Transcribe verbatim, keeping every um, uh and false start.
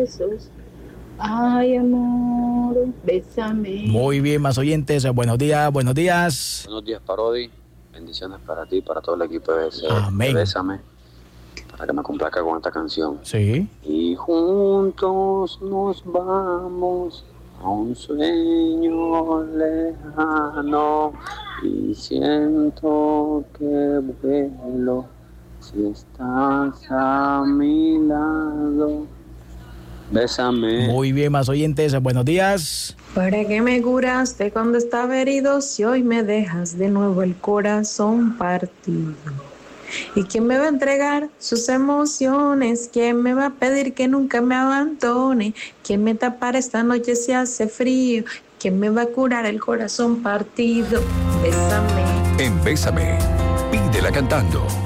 besos. Ay, amor, bésame. Muy bien, más oyentes. Buenos días, buenos días. Buenos días, Parodi. Bendiciones para ti, para todo el equipo de, ese, Amén. de Bésame. Para que me complazca con esta canción. Sí. Y juntos nos vamos a un sueño lejano y siento que vuelo si estás a mi lado. Bésame. Muy bien, más oyentes. Buenos días. ¿Para qué me curaste cuando estaba herido si hoy me dejas de nuevo el corazón partido? ¿Y quién me va a entregar sus emociones? ¿Quién me va a pedir que nunca me abandone? ¿Quién me tapará esta noche si hace frío? ¿Quién me va a curar el corazón partido? Bésame. En Bésame, pídela cantando.